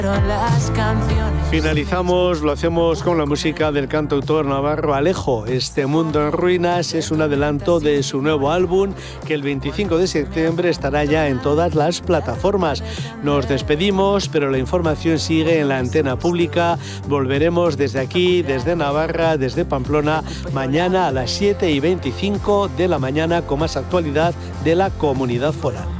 las canciones. Finalizamos, lo hacemos con la música del cantautor navarro Alejo. Este mundo en ruinas es un adelanto de su nuevo álbum que el 25 de septiembre estará ya en todas las plataformas. Nos despedimos, pero la información sigue en la antena pública. Volveremos desde aquí, desde Navarra, desde Pamplona, mañana a las 7:25 de la mañana con más actualidad de la comunidad foral.